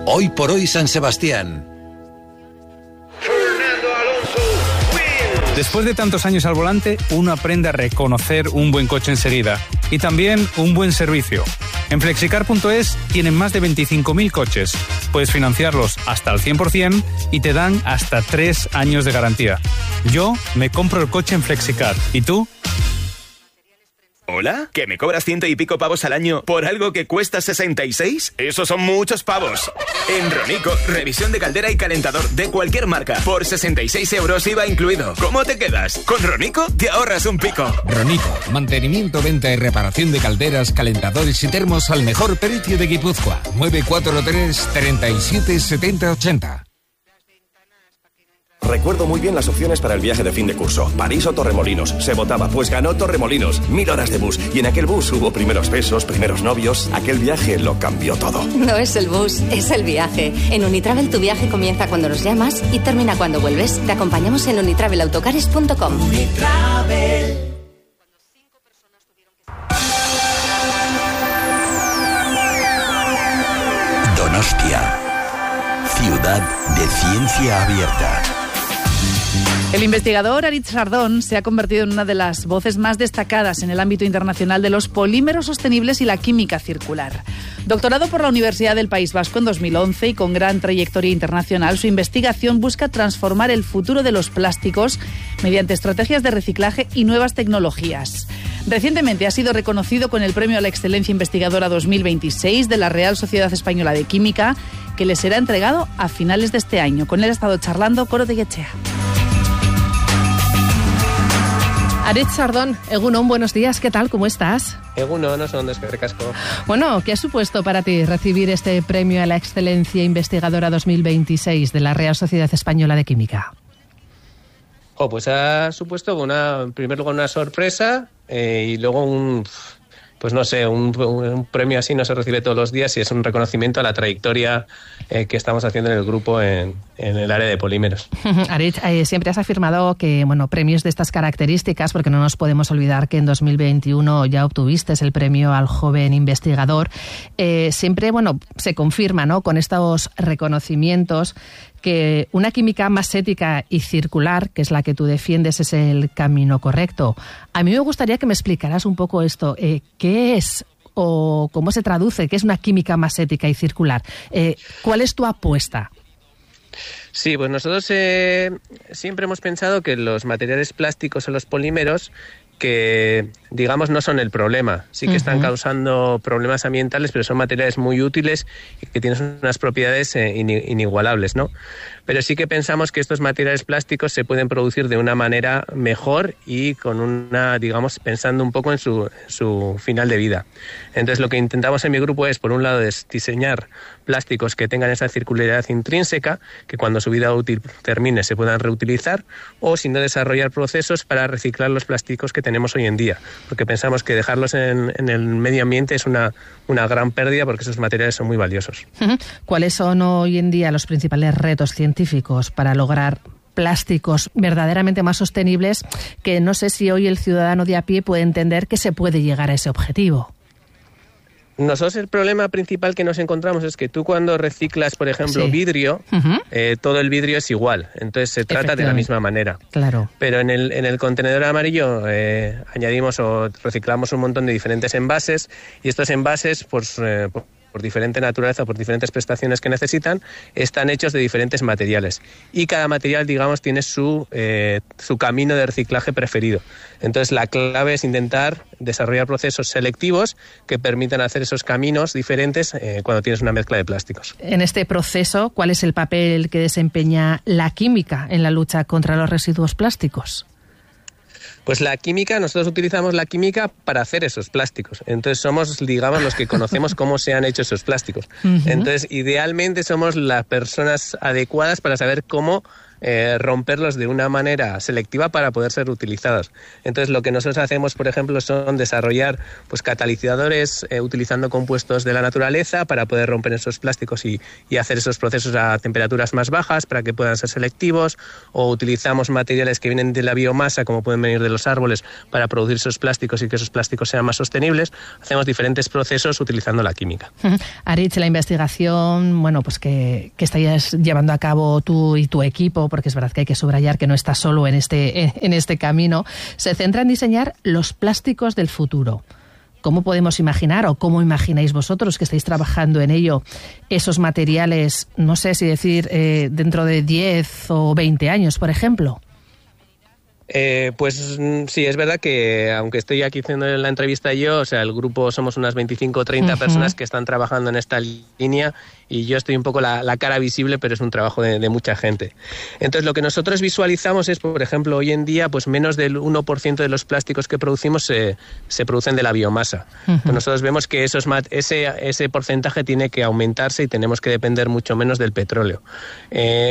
Hoy por hoy San Sebastián. Después de tantos años al volante, uno aprende a reconocer un buen coche enseguida y también un buen servicio. En Flexicar.es tienen más de 25.000 coches. Puedes financiarlos hasta al 100% y te dan hasta 3 años de garantía. Yo me compro el coche en Flexicar. ¿Y tú? ¿Hola? ¿Que me cobras 100 y pico pavos al año por algo que cuesta 66? ¡Esos son muchos pavos! En Ronico, revisión de caldera y calentador de cualquier marca. Por 66 euros IVA incluido. ¿Cómo te quedas? Con Ronico te ahorras un pico. Ronico, mantenimiento, venta y reparación de calderas, calentadores y termos al mejor precio de Guipúzcoa. 943 37 70 80. Recuerdo muy bien las opciones para el viaje de fin de curso. París o Torremolinos. Se votaba, pues ganó Torremolinos. 1000 horas de bus. Y en aquel bus hubo primeros besos, primeros novios. Aquel viaje lo cambió todo. No es el bus, es el viaje. En Unitravel tu viaje comienza cuando nos llamas y termina cuando vuelves. Te acompañamos en unitravelautocares.com. Unitravel. Donostia. Ciudad de ciencia abierta. El investigador Aritz Sardón se ha convertido en una de las voces más destacadas en el ámbito internacional de los polímeros sostenibles y la química circular. Doctorado por la Universidad del País Vasco en 2011 y con gran trayectoria internacional, su investigación busca transformar el futuro de los plásticos mediante estrategias de reciclaje y nuevas tecnologías. Recientemente ha sido reconocido con el Premio a la Excelencia Investigadora 2026 de la Real Sociedad Española de Química, que le será entregado a finales de este año. Con él ha estado charlando Coro de Yechea. Aritz Sardón, Egunon, buenos días, ¿qué tal? ¿Cómo estás? Egunon, no son descarcasco. Bueno, ¿qué ha supuesto para ti recibir este Premio a la Excelencia Investigadora 2026 de la Real Sociedad Española de Química? Pues ha supuesto en primer lugar una sorpresa y luego un premio así no se recibe todos los días y es un reconocimiento a la trayectoria que estamos haciendo en el grupo en el área de polímeros. Aritz, siempre has afirmado que premios de estas características, porque no nos podemos olvidar que en 2021 ya obtuviste el premio al joven investigador, siempre se confirma, ¿no?, con estos reconocimientos que una química más ética y circular, que es la que tú defiendes, es el camino correcto. A mí me gustaría que me explicaras un poco esto. ¿Qué es o cómo se traduce? ¿Qué es una química más ética y circular? ¿Cuál es tu apuesta? Sí, pues nosotros siempre hemos pensado que los materiales plásticos o los polímeros que, digamos, no son el problema. Sí que están causando problemas ambientales, pero son materiales muy útiles y que tienen unas propiedades inigualables, ¿no? Pero sí que pensamos que estos materiales plásticos se pueden producir de una manera mejor y con una, digamos, pensando un poco en su final de vida. Entonces, lo que intentamos en mi grupo es, por un lado, diseñar plásticos que tengan esa circularidad intrínseca, que cuando su vida útil termine se puedan reutilizar, o si no, desarrollar procesos para reciclar los plásticos que tenemos hoy en día, porque pensamos que dejarlos en el medio ambiente es una gran pérdida porque esos materiales son muy valiosos. ¿Cuáles son hoy en día los principales retos científicos para lograr plásticos verdaderamente más sostenibles, que no sé si hoy el ciudadano de a pie puede entender que se puede llegar a ese objetivo? Nosotros el problema principal que nos encontramos es que tú cuando reciclas, por ejemplo, vidrio, todo el vidrio es igual, entonces se trata de la misma manera. Claro. Pero en el contenedor amarillo añadimos o reciclamos un montón de diferentes envases y estos envases, por diferente naturaleza, por diferentes prestaciones que necesitan, están hechos de diferentes materiales. Y cada material, digamos, tiene su camino de reciclaje preferido. Entonces, la clave es intentar desarrollar procesos selectivos que permitan hacer esos caminos diferentes cuando tienes una mezcla de plásticos. En este proceso, ¿cuál es el papel que desempeña la química en la lucha contra los residuos plásticos? Pues nosotros utilizamos la química para hacer esos plásticos. Entonces somos, digamos, los que conocemos cómo se han hecho esos plásticos. Entonces, idealmente somos las personas adecuadas para saber cómo romperlos de una manera selectiva para poder ser utilizados. Entonces lo que nosotros hacemos, por ejemplo, son desarrollar pues catalizadores utilizando compuestos de la naturaleza para poder romper esos plásticos y hacer esos procesos a temperaturas más bajas para que puedan ser selectivos, o utilizamos materiales que vienen de la biomasa, como pueden venir de los árboles, para producir esos plásticos y que esos plásticos sean más sostenibles. Hacemos diferentes procesos utilizando la química. Aritz, la investigación, bueno, pues que estáis llevando a cabo tú y tu equipo, porque es verdad que hay que subrayar que no estás solo en este camino, se centra en diseñar los plásticos del futuro. ¿Cómo podemos imaginar, o cómo imagináis vosotros que estáis trabajando en ello, esos materiales, no sé si decir, dentro de 10 o 20 años, por ejemplo? Pues sí, es verdad que aunque estoy aquí haciendo la entrevista yo, o sea, el grupo somos unas 25 o 30 personas que están trabajando en esta línea, y yo estoy un poco la cara visible, pero es un trabajo de mucha gente. Entonces lo que nosotros visualizamos es, por ejemplo, hoy en día pues menos del 1% de los plásticos que producimos se producen de la biomasa. Pues nosotros vemos que ese porcentaje tiene que aumentarse y tenemos que depender mucho menos del petróleo.